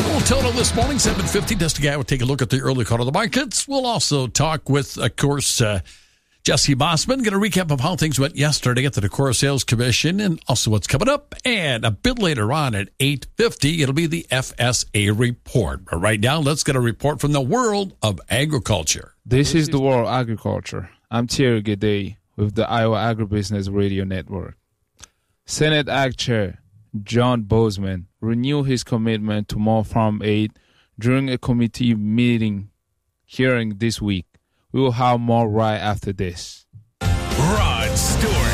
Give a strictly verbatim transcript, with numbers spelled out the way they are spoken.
Full total this morning, seven fifty. Just a guy will take a look at the early call of the markets. We'll also talk with, of course, uh, Jesse Mossman. Get a recap of how things went yesterday at the Decorah Sales Commission and also what's coming up. And a bit later on at eight fifty, it'll be the F S A report. But right now, let's get a report from the world of agriculture. This is the world of agriculture. I'm Thierry Gede with the Iowa Agribusiness Radio Network. Senate Ag Chair John Boozman renewed his commitment to more farm aid during a committee meeting hearing this week. We will have more right after this. Rod Stewart